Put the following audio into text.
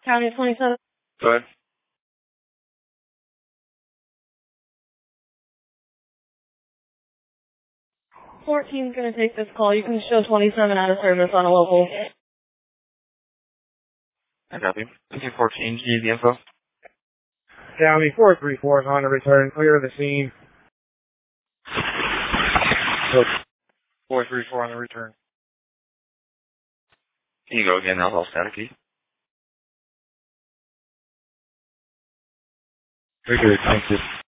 County 27. Go ahead. 14's going to take this call. You can show 27 out of service on a local. I got you. 14, give the info. County 434 is on the return. Clear the scene. 434 on the return. Can you go again? That was all staticky. Very good. Thank you.